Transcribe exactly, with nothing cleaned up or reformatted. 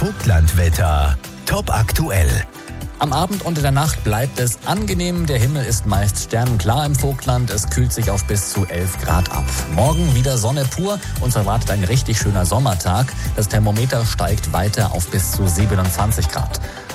Vogtlandwetter. Top aktuell. Am Abend und in der Nacht bleibt es angenehm. Der Himmel ist meist sternenklar im Vogtland. Es kühlt sich auf bis zu elf Grad ab. Morgen wieder Sonne pur. Uns erwartet ein richtig schöner Sommertag. Das Thermometer steigt weiter auf bis zu siebenundzwanzig Grad.